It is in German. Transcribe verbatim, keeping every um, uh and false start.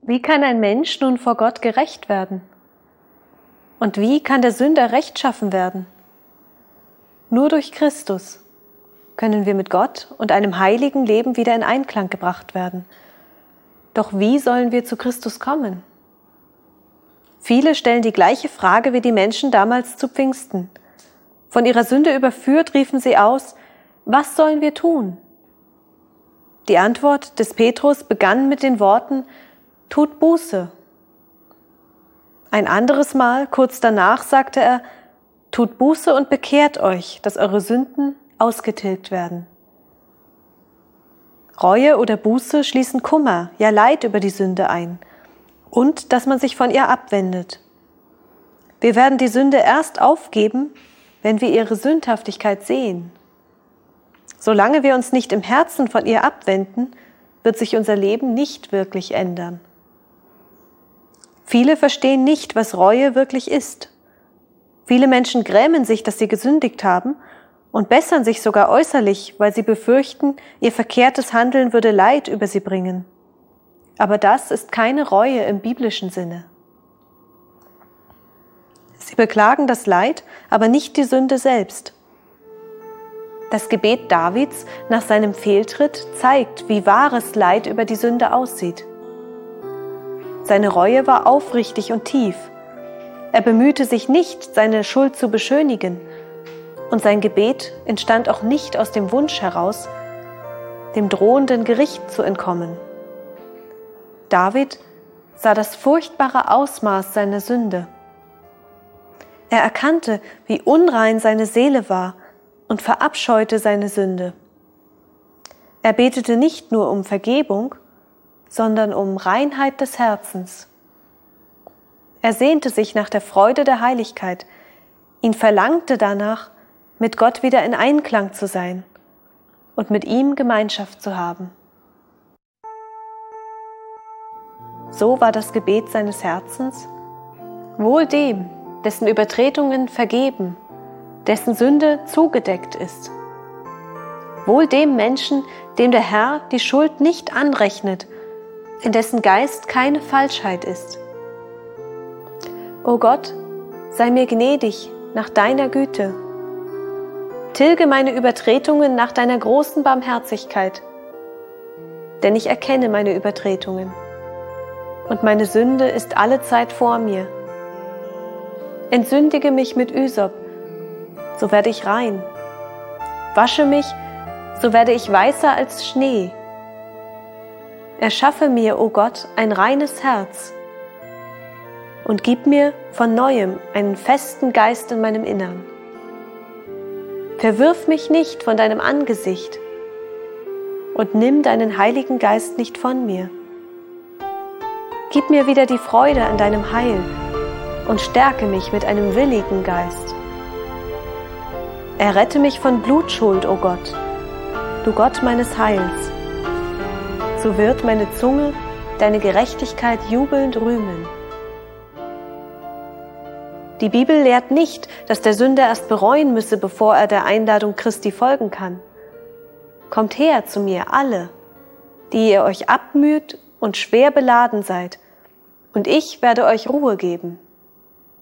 Wie kann ein Mensch nun vor Gott gerecht werden? Und wie kann der Sünder rechtschaffen werden? Nur durch Christus können wir mit Gott und einem heiligen Leben wieder in Einklang gebracht werden. Doch wie sollen wir zu Christus kommen? Viele stellen die gleiche Frage wie die Menschen damals zu Pfingsten. Von ihrer Sünde überführt, riefen sie aus: Was sollen wir tun? Die Antwort des Petrus begann mit den Worten: Tut Buße. Ein anderes Mal, kurz danach, sagte er: Tut Buße und bekehrt euch, dass eure Sünden ausgetilgt werden. Reue oder Buße schließen Kummer, ja Leid über die Sünde ein und dass man sich von ihr abwendet. Wir werden die Sünde erst aufgeben, wenn wir ihre Sündhaftigkeit sehen. Solange wir uns nicht im Herzen von ihr abwenden, wird sich unser Leben nicht wirklich ändern. Viele verstehen nicht, was Reue wirklich ist. Viele Menschen grämen sich, dass sie gesündigt haben und bessern sich sogar äußerlich, weil sie befürchten, ihr verkehrtes Handeln würde Leid über sie bringen. Aber das ist keine Reue im biblischen Sinne. Sie beklagen das Leid, aber nicht die Sünde selbst. Das Gebet Davids nach seinem Fehltritt zeigt, wie wahres Leid über die Sünde aussieht. Seine Reue war aufrichtig und tief. Er bemühte sich nicht, seine Schuld zu beschönigen, und sein Gebet entstand auch nicht aus dem Wunsch heraus, dem drohenden Gericht zu entkommen. David sah das furchtbare Ausmaß seiner Sünde. Er erkannte, wie unrein seine Seele war und verabscheute seine Sünde. Er betete nicht nur um Vergebung, sondern um Reinheit des Herzens. Er sehnte sich nach der Freude der Heiligkeit, ihn verlangte danach, mit Gott wieder in Einklang zu sein und mit ihm Gemeinschaft zu haben. So war das Gebet seines Herzens: Wohl dem, dessen Übertretungen vergeben, dessen Sünde zugedeckt ist. Wohl dem Menschen, dem der Herr die Schuld nicht anrechnet, in dessen Geist keine Falschheit ist. O Gott, sei mir gnädig nach deiner Güte. Tilge meine Übertretungen nach deiner großen Barmherzigkeit, denn ich erkenne meine Übertretungen, und meine Sünde ist allezeit vor mir. Entsündige mich mit Üsop, so werde ich rein. Wasche mich, so werde ich weißer als Schnee. Erschaffe mir, o Gott, ein reines Herz und gib mir von Neuem einen festen Geist in meinem Innern. Verwirf mich nicht von deinem Angesicht und nimm deinen Heiligen Geist nicht von mir. Gib mir wieder die Freude an deinem Heil und stärke mich mit einem willigen Geist. Errette mich von Blutschuld, o Gott, du Gott meines Heils. So wird meine Zunge deine Gerechtigkeit jubelnd rühmen. Die Bibel lehrt nicht, dass der Sünder erst bereuen müsse, bevor er der Einladung Christi folgen kann. Kommt her zu mir, alle, die ihr euch abmüht und schwer beladen seid, und ich werde euch Ruhe geben.